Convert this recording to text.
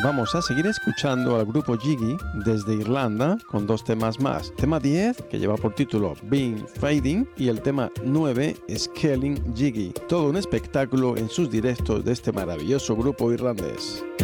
vamos a seguir escuchando al grupo Jiggy desde Irlanda con 2 temas más. Tema 10, que lleva por título Been Fading, y el tema 9, Scaling Jiggy. Todo un espectáculo en sus directos de este maravilloso grupo irlandés.